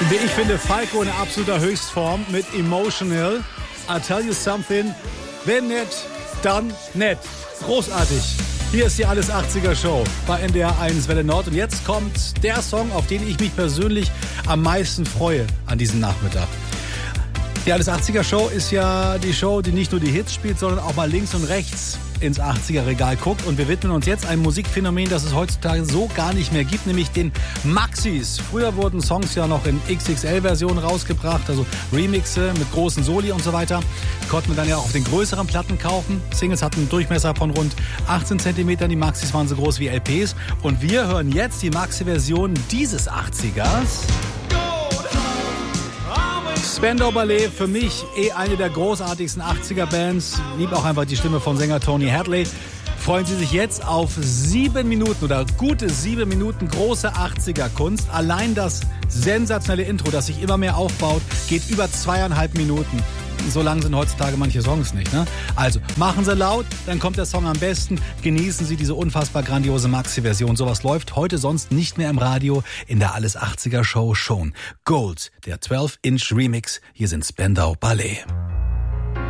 Wie ich finde, Falco in absoluter Höchstform mit Emotional. I'll tell you something. Wenn nett, dann nett. Großartig. Hier ist die Alles 80er Show bei NDR 1 Welle Nord. Und jetzt kommt der Song, auf den ich mich persönlich am meisten freue an diesem Nachmittag. Die Alles 80er Show ist ja die Show, die nicht nur die Hits spielt, sondern auch mal links und rechts ins 80er Regal guckt. Und wir widmen uns jetzt einem Musikphänomen, das es heutzutage so gar nicht mehr gibt, nämlich den Maxis. Früher wurden Songs ja noch in XXL-Versionen rausgebracht, also Remixe mit großen Soli und so weiter. Konnten wir dann ja auch auf den größeren Platten kaufen. Singles hatten einen Durchmesser von rund 18 cm, die Maxis waren so groß wie LPs. Und wir hören jetzt die Maxi-Version dieses 80ers. Spandau Ballet, für mich eine der großartigsten 80er-Bands. Lieb auch einfach die Stimme von Sänger Tony Hadley. Freuen Sie sich jetzt auf 7 Minuten oder gute 7 Minuten große 80er-Kunst. Allein das sensationelle Intro, das sich immer mehr aufbaut, geht über 2,5 Minuten. So lang sind heutzutage manche Songs nicht, ne? Also, machen Sie laut, dann kommt der Song am besten. Genießen Sie diese unfassbar grandiose Maxi-Version. Sowas läuft heute sonst nicht mehr im Radio, in der Alles 80er Show schon. Gold, der 12-Inch Remix. Hier sind Spandau Ballet.